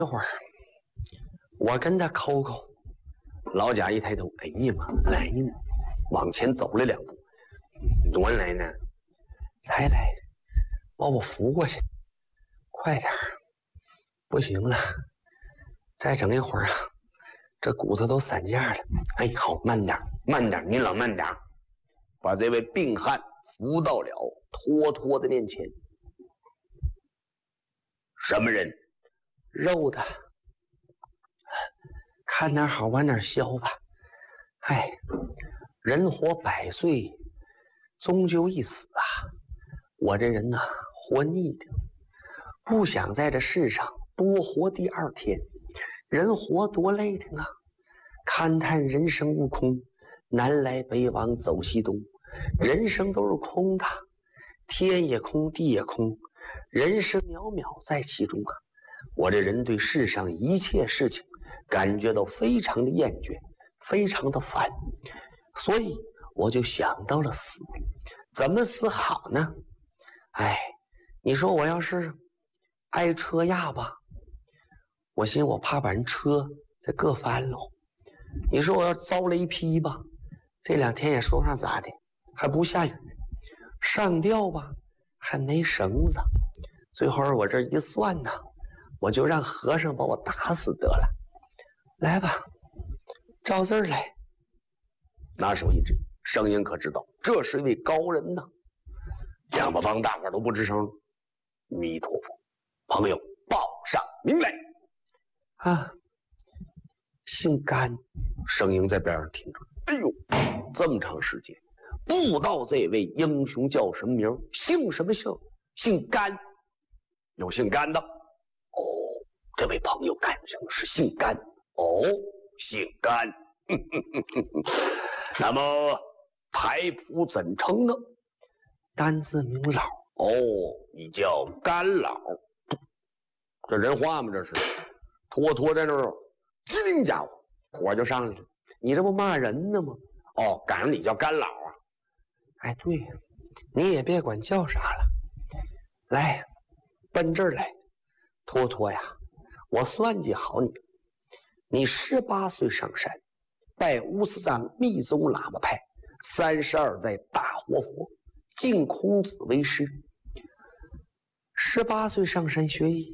一会儿，我跟他抠抠。老贾一抬头，哎呀妈，来你妈！往前走了2步，挪来呢，才来，把我扶过去，快点儿！不行了，再整一会儿啊，这骨头都散架了。哎，好，慢点，慢点，你老慢点，把这位病汉扶到了托托的面前。什么人？肉的。看哪好往哪消吧。哎，人活100岁，终究一死啊！我这人呐，活腻的，不想在这世上多活第2天。人活多累的啊！勘探人生悟空，南来北往走西东，人生都是空的，天也空，地也空，人生渺渺在其中啊！我这人对世上一切事情感觉到非常的厌倦，非常的烦，所以我就想到了死。怎么死好呢？哎，你说我要是挨车压吧，我寻我怕把人车再硌翻了。你说我要遭雷劈吧，这2天也说不上咋的，还不下雨。上吊吧，还没绳子。最后我这一算呢，我就让和尚把我打死得了。来吧，照字儿来。拿手一指，声音可知道，这是一位高人呐。蒋不方大伙都不吱声。弥陀佛，朋友报上名来。啊，姓甘。声音在边上听着。哎呦，这么长时间不知道这位英雄叫什么名，姓什么姓？姓甘。有姓甘的。哦，这位朋友干什么是姓甘？哦，姓甘。那么台谱怎称呢？单字名老。哦，你叫甘老。这人话吗？这是托托在那儿，机灵家伙，火就上来了。你这不骂人呢吗？哦，赶上你叫甘老啊？哎，对，你也别管叫啥了。来，奔这儿来，托托呀，我算计好你了。你18岁上山，拜50丈密宗喇嘛派32代大活佛，敬孔子为师。18岁上山学艺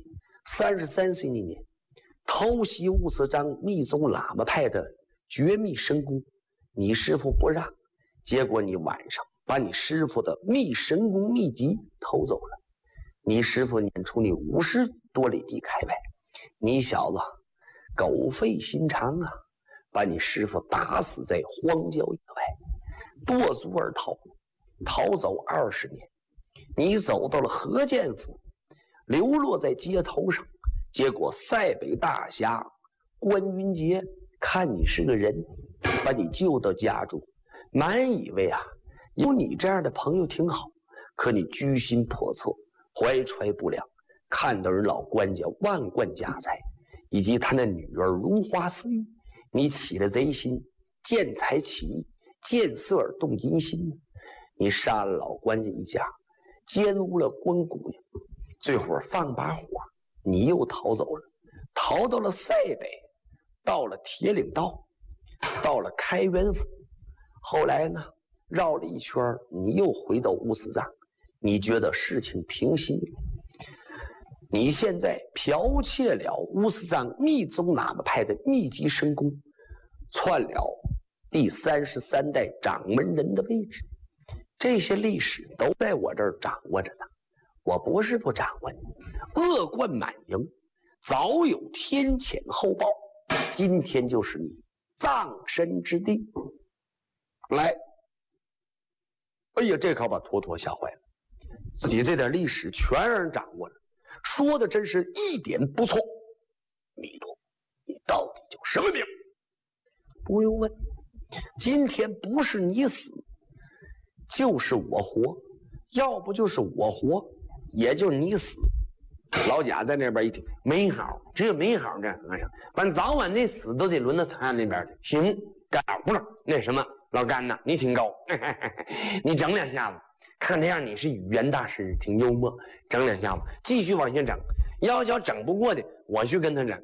，33岁那年偷袭50丈密宗喇嘛派的绝密神功，你师父不让，结果你晚上把你师父的密神功秘籍偷走了。你师父撵出你50多里地开外，你小子狗肺心肠啊，把你师父打死在荒郊野外，剁足而逃，逃走20年。你走到了河间府，流落在街头上，结果塞北大侠关云杰看你是个人，把你救到家中，满以为啊有你这样的朋友挺好，可你居心叵测，怀揣不良，看到人老关家万贯家财以及他那女儿如花似玉，你起了贼心，见财起意，见色而动淫心。你杀了老关家一家，奸污了关姑娘，最后放把火，你又逃走了，逃到了塞北，到了铁岭道，到了开元府，后来呢绕了一圈，你又回到乌斯藏，你觉得事情平息了，你现在剽窃了乌斯藏密宗喇嘛派的秘籍神功，篡了第33代掌门人的位置，这些历史都在我这儿掌握着呢。我不是不掌握，恶贯满盈，早有天谴后报，今天就是你葬身之地。来，哎呀，这可把托托吓坏了，自己这点历史全让人掌握了，说的真是一点不错。弥陀佛，你到底叫什么名？不用问，今天不是你死，就是我活，要不就是我活，也就是你死。老贾在那边一听，没好，只有没好这和尚，反正早晚那死都得轮到他那边去。行，干不是那什么老甘呐，你挺高，你整2下子，看这样你是语言大师，挺幽默，整2下子，继续往前整。要整不过的，我去跟他整。